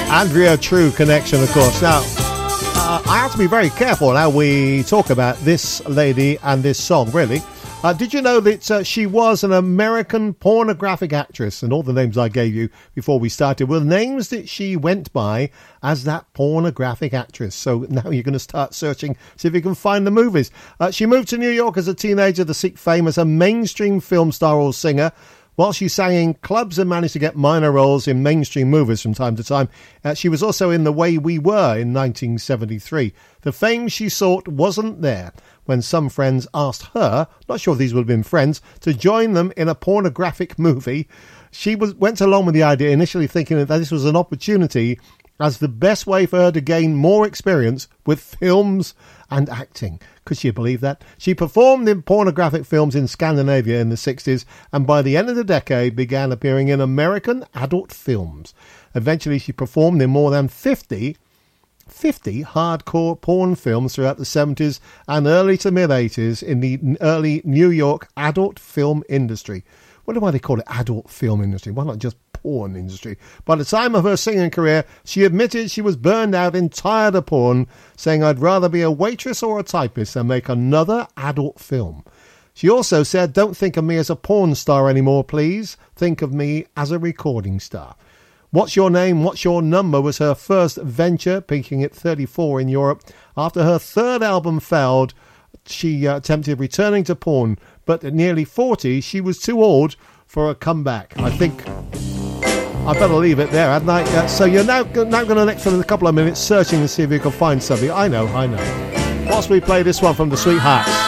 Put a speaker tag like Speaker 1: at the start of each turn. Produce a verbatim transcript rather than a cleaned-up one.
Speaker 1: Andrea True connection, of course. Now, uh, I have to be very careful how we talk about this lady and this song, really. Uh, did you know that uh, she was an American pornographic actress? And all the names I gave you before we started were names that she went by as that pornographic actress. So now you're going to start searching, see if you can find the movies. Uh, she moved to New York as a teenager to seek fame as a mainstream film star or singer. While she sang in clubs and managed to get minor roles in mainstream movies from time to time, uh, she was also in The Way We Were in nineteen seventy-three. The fame she sought wasn't there when some friends asked her, not sure if these would have been friends, to join them in a pornographic movie. She was went along with the idea, initially thinking that this was an opportunity as the best way for her to gain more experience with films and acting. Could she believe that? She performed in pornographic films in Scandinavia in the sixties and by the end of the decade began appearing in American adult films. Eventually she performed in more than fifty, fifty hardcore porn films throughout the seventies and early to mid-eighties in the early New York adult film industry. I wonder why they call it adult film industry. Why not just porn industry? By the time of her singing career, she admitted she was burned out and tired of porn, saying, "I'd rather be a waitress or a typist than make another adult film." She also said, "Don't think of me as a porn star anymore, please. Think of me as a recording star." What's Your Name, What's Your Number was her first venture, peaking at thirty-four in Europe. After her third album failed, she uh, attempted returning to porn, but at nearly forty, she was too old for a comeback. I think I better leave it there, hadn't I? Uh, so you're now, now going to next for a couple of minutes searching to see if you can find something. I know, I know. Whilst we play this one from the Sweethearts.